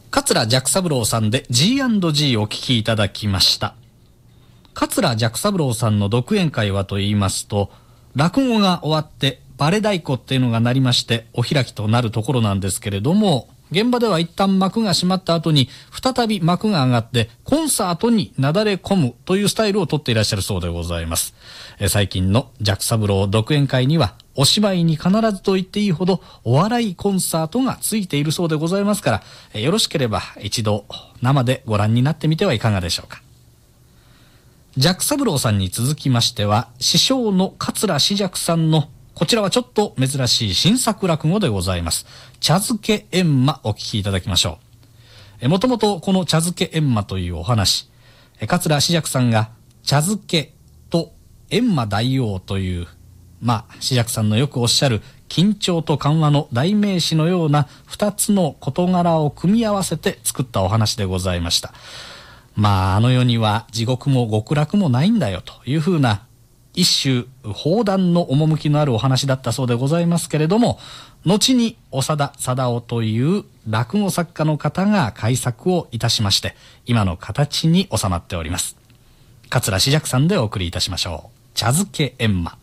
桂寂三郎さんで G&G をお聞きいただきました。桂寂三郎さんの独演会はと言いますと、落語が終わってバレ太鼓っていうのが鳴りましてお開きとなるところなんですけれども、現場では一旦幕が閉まった後に再び幕が上がってコンサートになだれ込むというスタイルをとっていらっしゃるそうでございます。最近の寂三郎独演会にはお芝居に必ずと言っていいほどお笑いコンサートがついているそうでございますから、よろしければ一度生でご覧になってみてはいかがでしょうか。寂三郎さんに続きましては師匠の桂枝雀さんのこちらはちょっと珍しい新作落語でございます。茶漬け閻魔お聞きいただきましょう。もともとこの茶漬け閻魔というお話、桂枝雀さんが茶漬けと閻魔大王という枝雀さんのよくおっしゃる緊張と緩和の代名詞のような二つの事柄を組み合わせて作ったお話でございました。あの世には地獄も極楽もないんだよというふうな一種砲弾の趣のあるお話だったそうでございますけれども、後に長田貞夫という落語作家の方が改作をいたしまして今の形に収まっております。桂枝雀さんでお送りいたしましょう。茶漬け閻魔。